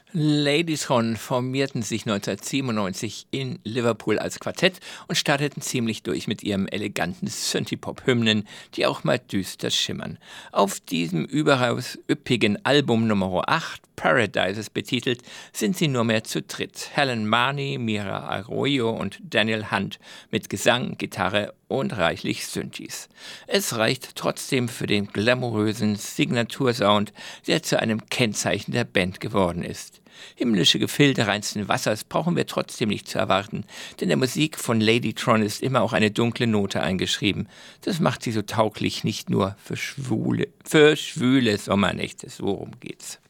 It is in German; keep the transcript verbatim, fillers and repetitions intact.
Ladytron formierten sich neunzehnhundertsiebenundneunzig in Liverpool als Quartett und starteten ziemlich durch mit ihrem eleganten Synthie-Pop-Hymnen, die auch mal düster schimmern. Auf diesem überaus üppigen Album Nummer acht, Paradises betitelt, sind sie nur mehr zu dritt. Helen Marnie, Mira Arroyo und Daniel Hunt mit Gesang, Gitarre und reichlich Synthes. Es reicht trotzdem für den glamourösen Signatursound, der zu einem Kennzeichen der Band geworden ist. Himmlische Gefilde reinsten Wassers brauchen wir trotzdem nicht zu erwarten, denn der Musik von Ladytron ist immer auch eine dunkle Note eingeschrieben. Das macht sie so tauglich nicht nur für schwule, für schwüle Sommernächte. So rum geht's.